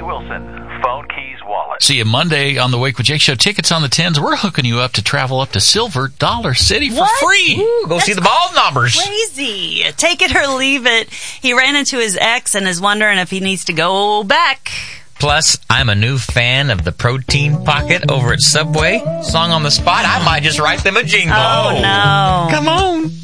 Wilson, phone, keys, wallet. See you Monday on the Wake with Jake Show. Tickets on the 10s. We're hooking you up to travel up to Silver Dollar City for free. Ooh, go see the ball numbers. Crazy. Take it or leave it. He ran into his ex and is wondering if he needs to go back. Plus, I'm a new fan of the Protein Pocket over at Subway. Song on the spot, I might just write them a jingle. Oh, no. Come on.